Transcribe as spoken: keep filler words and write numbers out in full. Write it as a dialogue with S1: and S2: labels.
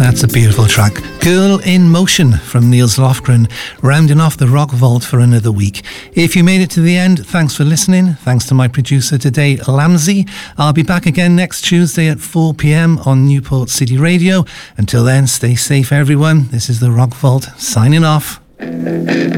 S1: That's a beautiful track. Girl in Motion from Niels Lofgren, rounding off the Rock Vault for another week. If you made it to the end, thanks for listening. Thanks to my producer today, Lamsey. I'll be back again next Tuesday at four p.m. on Newport City Radio. Until then, stay safe, everyone. This is the Rock Vault signing off.